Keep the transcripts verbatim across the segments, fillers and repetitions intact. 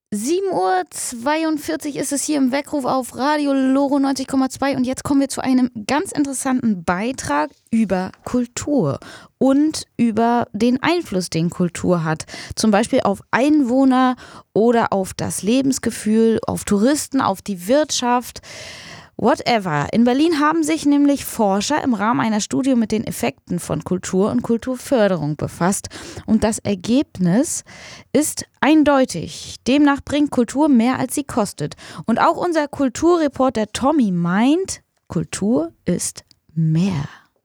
sieben Uhr zweiundvierzig ist es hier im Weckruf auf Radio Loro neunzig Komma zwei und jetzt kommen wir zu einem ganz interessanten Beitrag über Kultur und über den Einfluss, den Kultur hat. Zum Beispiel auf Einwohner oder auf das Lebensgefühl, auf Touristen, auf die Wirtschaft. Whatever. In Berlin haben sich nämlich Forscher im Rahmen einer Studie mit den Effekten von Kultur und Kulturförderung befasst. Und das Ergebnis ist eindeutig. Demnach bringt Kultur mehr, als sie kostet. Und auch unser Kulturreporter Tommy meint, Kultur ist mehr.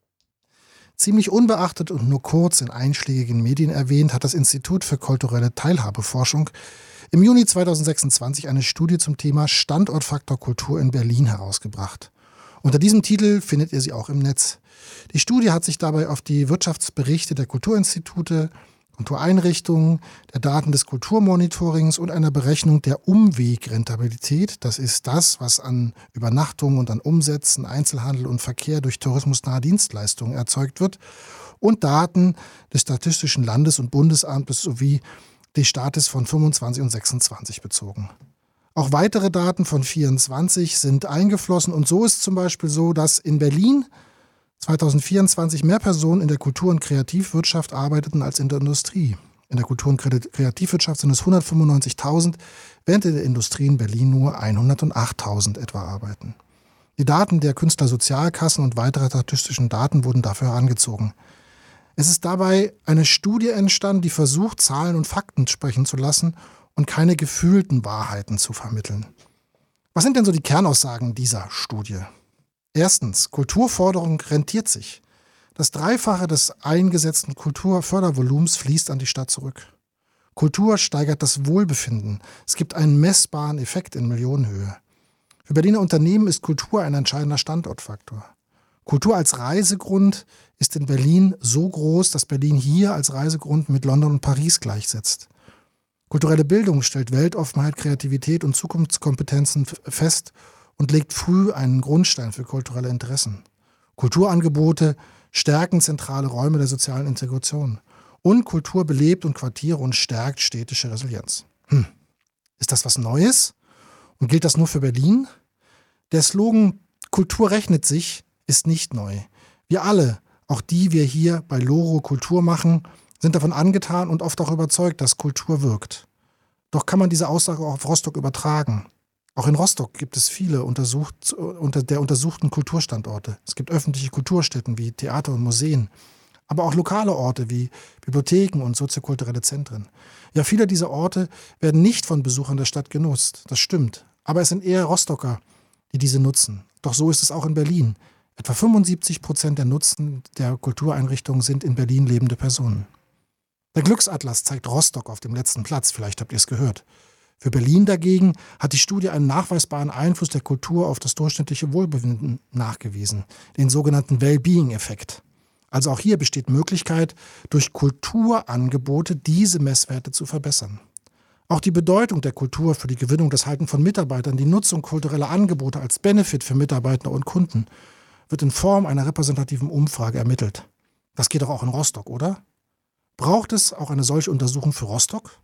Ziemlich unbeachtet und nur kurz in einschlägigen Medien erwähnt, hat das Institut für kulturelle Teilhabeforschung im Juni zweitausendsechsundzwanzig eine Studie zum Thema Standortfaktor Kultur in Berlin herausgebracht. Unter diesem Titel findet ihr sie auch im Netz. Die Studie hat sich dabei auf die Wirtschaftsberichte der Kulturinstitute, Kultureinrichtungen, der Daten des Kulturmonitorings und einer Berechnung der Umwegrentabilität, das ist das, was an Übernachtungen und an Umsätzen, Einzelhandel und Verkehr durch tourismusnahe Dienstleistungen erzeugt wird, und Daten des Statistischen Landes- und Bundesamtes sowie des Staates von fünfundzwanzig und sechsundzwanzig bezogen. Auch weitere Daten von vierundzwanzig sind eingeflossen und so ist zum Beispiel so, dass in Berlin zweitausendvierundzwanzig mehr Personen in der Kultur- und Kreativwirtschaft arbeiteten als in der Industrie. In der Kultur- und Kreativwirtschaft sind es hundertfünfundneunzigtausend, während in der Industrie in Berlin nur hundertachttausend etwa arbeiten. Die Daten der Künstlersozialkassen und weitere statistischen Daten wurden dafür herangezogen. Es ist dabei eine Studie entstanden, die versucht, Zahlen und Fakten sprechen zu lassen und keine gefühlten Wahrheiten zu vermitteln. Was sind denn so die Kernaussagen dieser Studie? Erstens, Kulturförderung rentiert sich. Das Dreifache des eingesetzten Kulturfördervolumens fließt an die Stadt zurück. Kultur steigert das Wohlbefinden. Es gibt einen messbaren Effekt in Millionenhöhe. Für Berliner Unternehmen ist Kultur ein entscheidender Standortfaktor. Kultur als Reisegrund ist in Berlin so groß, dass Berlin hier als Reisegrund mit London und Paris gleichsetzt. Kulturelle Bildung stellt Weltoffenheit, Kreativität und Zukunftskompetenzen fest und legt früh einen Grundstein für kulturelle Interessen. Kulturangebote stärken zentrale Räume der sozialen Integration. Und Kultur belebt und Quartiere und stärkt städtische Resilienz. Hm. Ist das was Neues? Und gilt das nur für Berlin? Der Slogan „Kultur rechnet sich“ ist nicht neu. Wir alle, auch die wir hier bei Loro Kultur machen, sind davon angetan und oft auch überzeugt, dass Kultur wirkt. Doch kann man diese Aussage auch auf Rostock übertragen? Auch in Rostock gibt es viele untersucht, unter der untersuchten Kulturstandorte. Es gibt öffentliche Kulturstätten wie Theater und Museen, aber auch lokale Orte wie Bibliotheken und soziokulturelle Zentren. Ja, viele dieser Orte werden nicht von Besuchern der Stadt genutzt, das stimmt. Aber es sind eher Rostocker, die diese nutzen. Doch so ist es auch in Berlin. Etwa fünfundsiebzig Prozent der Nutzen der Kultureinrichtungen sind in Berlin lebende Personen. Der Glücksatlas zeigt Rostock auf dem letzten Platz, vielleicht habt ihr es gehört. Für Berlin dagegen hat die Studie einen nachweisbaren Einfluss der Kultur auf das durchschnittliche Wohlbefinden nachgewiesen, den sogenannten Well-Being-Effekt. Also auch hier besteht Möglichkeit, durch Kulturangebote diese Messwerte zu verbessern. Auch die Bedeutung der Kultur für die Gewinnung, das Halten von Mitarbeitern, die Nutzung kultureller Angebote als Benefit für Mitarbeiter und Kunden wird in Form einer repräsentativen Umfrage ermittelt. Das geht doch auch in Rostock, oder? Braucht es auch eine solche Untersuchung für Rostock?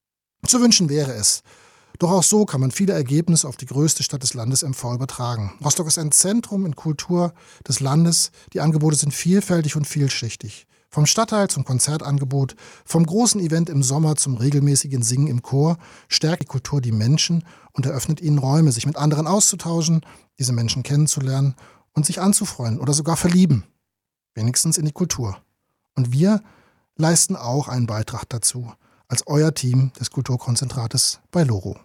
Zu wünschen wäre es. Doch auch so kann man viele Ergebnisse auf die größte Stadt des Landes M V übertragen. Rostock ist ein Zentrum in Kultur des Landes. Die Angebote sind vielfältig und vielschichtig. Vom Stadtteil zum Konzertangebot, vom großen Event im Sommer zum regelmäßigen Singen im Chor stärkt die Kultur die Menschen und eröffnet ihnen Räume, sich mit anderen auszutauschen, diese Menschen kennenzulernen und sich anzufreuen oder sogar verlieben. Wenigstens in die Kultur. Und wir leisten auch einen Beitrag dazu, als euer Team des Kulturkonzentrates bei Loro.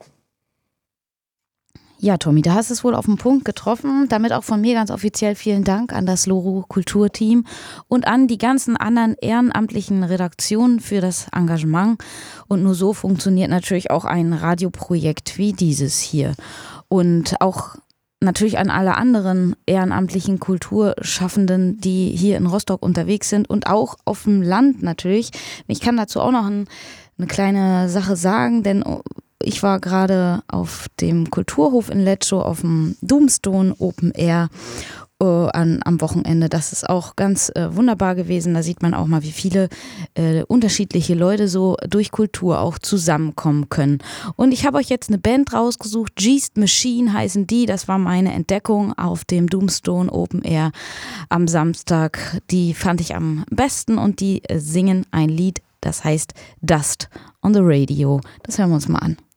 Ja, Tommy, da hast du es wohl auf den Punkt getroffen. Damit auch von mir ganz offiziell vielen Dank an das Loro Kulturteam und an die ganzen anderen ehrenamtlichen Redaktionen für das Engagement. Und nur so funktioniert natürlich auch ein Radioprojekt wie dieses hier. Und auch natürlich an alle anderen ehrenamtlichen Kulturschaffenden, die hier in Rostock unterwegs sind und auch auf dem Land natürlich. Ich kann dazu auch noch ein, eine kleine Sache sagen, denn ich war gerade auf dem Kulturhof in Letschow auf dem Doomstone Open Air äh, an, am Wochenende. Das ist auch ganz äh, wunderbar gewesen. Da sieht man auch mal, wie viele äh, unterschiedliche Leute so durch Kultur auch zusammenkommen können. Und ich habe euch jetzt eine Band rausgesucht. Geest Machine heißen die. Das war meine Entdeckung auf dem Doomstone Open Air am Samstag. Die fand ich am besten und die äh, singen ein Lied, das heißt Dust on the Radio. Das hören wir uns mal an.